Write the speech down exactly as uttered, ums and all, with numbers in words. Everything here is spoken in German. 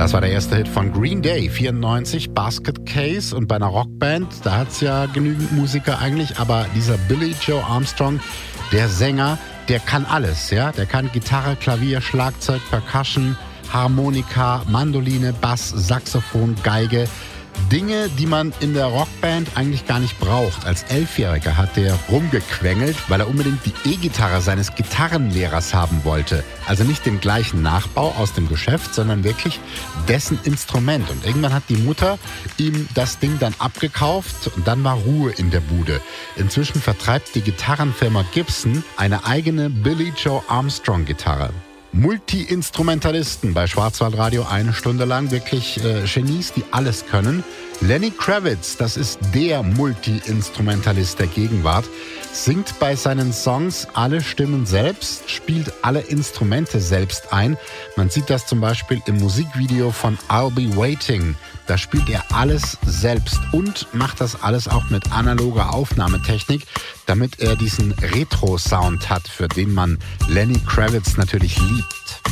Das war der erste Hit von Green Day, vierundneunzig, Basket Case. Und bei einer Rockband, da hat es ja genügend Musiker eigentlich, aber dieser Billy Joe Armstrong, der Sänger, der kann alles, ja. Der kann Gitarre, Klavier, Schlagzeug, Percussion, Harmonika, Mandoline, Bass, Saxophon, Geige. Dinge, die man in der Rockband eigentlich gar nicht braucht. Als Elfjähriger hat der rumgequengelt, weil er unbedingt die E-Gitarre seines Gitarrenlehrers haben wollte. Also nicht den gleichen Nachbau aus dem Geschäft, sondern wirklich dessen Instrument. Und irgendwann hat die Mutter ihm das Ding dann abgekauft und dann war Ruhe in der Bude. Inzwischen vertreibt die Gitarrenfirma Gibson eine eigene Billy Joe Armstrong Gitarre. Multi-Instrumentalisten bei Schwarzwaldradio eine Stunde lang, wirklich äh, Genies, die alles können. Lenny Kravitz, das ist der Multi-Instrumentalist der Gegenwart, singt bei seinen Songs alle Stimmen selbst, spielt alle Instrumente selbst ein. Man sieht das zum Beispiel im Musikvideo von I'll Be Waiting. Da spielt er alles selbst und macht das alles auch mit analoger Aufnahmetechnik, damit er diesen Retro-Sound hat, für den man Lenny Kravitz natürlich liebt.